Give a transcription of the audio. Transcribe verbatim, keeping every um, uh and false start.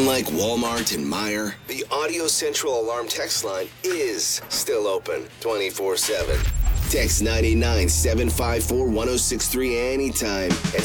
Unlike Walmart and Meijer, the Audio Central Alarm text line is still open twenty-four seven. Text nine eight nine, seven five four, one oh six three anytime and